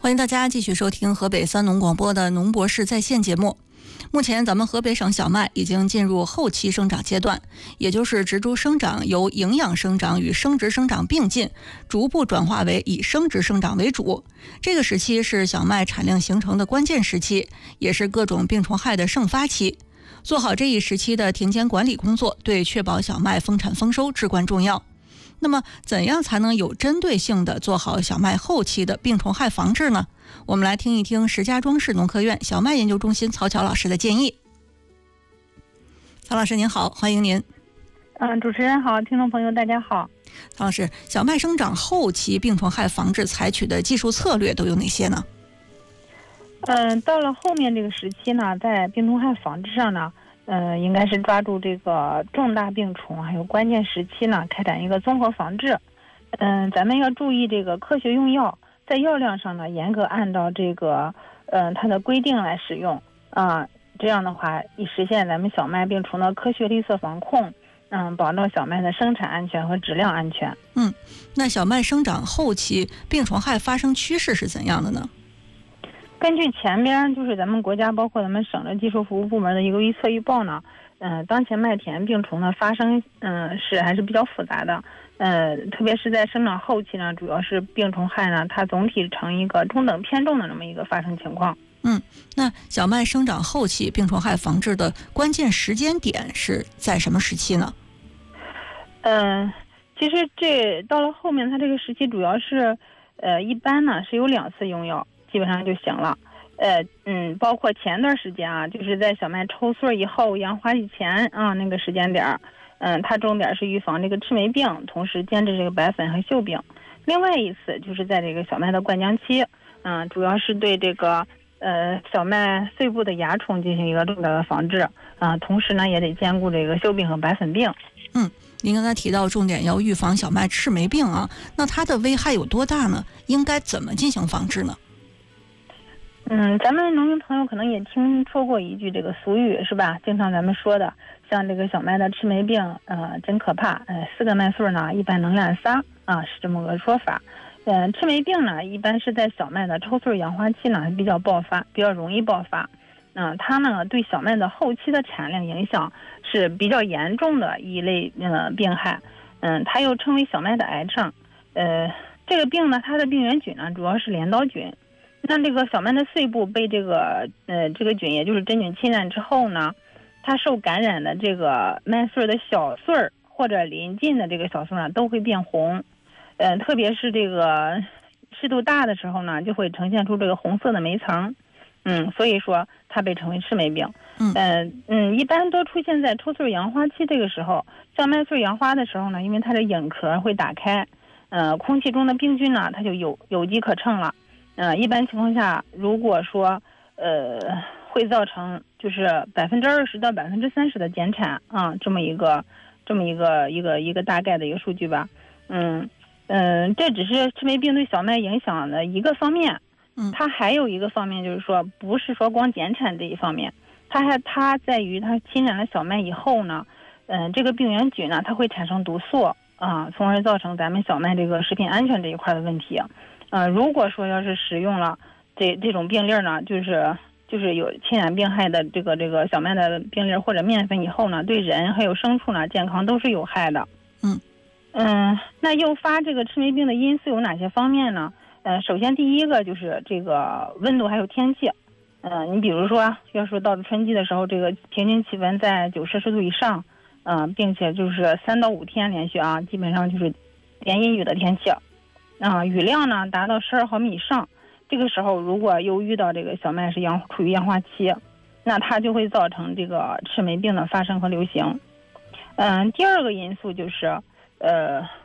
欢迎大家继续收听河北三农广播的农博士在线节目。目前咱们河北省小麦已经进入后期生长阶段，也就是植株生长由营养生长与生殖生长并进，逐步转化为以生殖生长为主。这个时期是小麦产量形成的关键时期，也是各种病虫害的盛发期。做好这一时期的田间管理工作，对确保小麦丰产丰收至关重要。那么怎样才能有针对性地做好小麦后期的病虫害防治呢？我们来听一听石家庄市农科院小麦研究中心曹巧老师的建议。曹老师您好，欢迎您。 主持人好，听众朋友大家好。 曹老师，小麦生长后期病虫害防治采取的技术策略都有哪些呢？ 到了后面这个时期呢，在病虫害防治上呢，应该是抓住这个重大病虫还有关键时期呢，开展一个综合防治。咱们要注意这个科学用药，在药量上呢，严格按照这个它的规定来使用啊。这样的话，以实现咱们小麦病虫的科学绿色防控，保证小麦的生产安全和质量安全。 那小麦生长后期病虫害发生趋势是怎样的呢？ 根据前边就是咱们国家包括咱们省的技术服务部门的一个预测预报呢，当前麦田病虫的发生还是比较复杂的，特别是在生长后期呢，主要是病虫害呢，它总体呈一个中等偏重的这么一个发生情况。 那小麦生长后期病虫害防治的关键时间点是在什么时期呢？ 其实这到了后面，它这个时期主要是一般呢是有2次用药基本上就行了。包括前段时间啊，就是在小麦抽穗以后、扬花以前啊那个时间点，它重点是预防这个赤霉病，同时监制这个白粉和锈病。另外一次就是在这个小麦的灌浆期，主要是对这个小麦碎部的蚜虫进行一个重点的防治同时呢也得兼顾这个锈病和白粉病。 您刚才提到重点要预防小麦赤霉病啊，那它的危害有多大呢？应该怎么进行防治呢？ 咱们农民朋友可能也听说过一句这个俗语是吧？经常咱们说的，像这个小麦的赤霉病，真可怕，4个麦穗呢一般能烂仨是这么个说法。赤霉病呢一般是在小麦的抽穗扬花期呢比较容易爆发。它呢对小麦的后期的产量影响是比较严重的一类病害。它又称为小麦的癌症。这个病呢，它的病原菌呢主要是镰刀菌。那这个小麦的碎部被这个菌，也就是真菌侵染之后呢，它受感染的这个麦穗的小穗儿或者临近的这个小穗呢都会变红。特别是这个湿度大的时候呢，就会呈现出这个红色的霉层。所以说它被称为赤霉病。一般都出现在抽穗扬花期这个时候。像麦穗扬花的时候呢，因为它的影壳会打开，空气中的病菌呢，它就有机可乘了。一般情况下，如果说会造成就是20%到30%的减产这么一个大概的一个数据吧。这只是赤霉病对小麦影响的一个方面。它还有一个方面就是说，不是说光减产这一方面，它在于它侵染了小麦以后呢，这个病原菌呢，它会产生毒素从而造成咱们小麦这个食品安全这一块的问题。如果说要是使用了这种病粒呢，就是有侵染病害的这个小麦的病粒或者面粉以后呢，对人还有牲畜呢健康都是有害的。那诱发这个赤霉病的因素有哪些方面呢？首先第一个就是这个温度还有天气。你比如说要说到了春季的时候，这个平均气温在9摄氏度以上，并且就是3到5天连续基本上就是连阴雨的天气。雨量呢达到12毫米以上，这个时候如果又遇到这个小麦是处于扬花期，那它就会造成这个赤霉病的发生和流行。第二个因素就是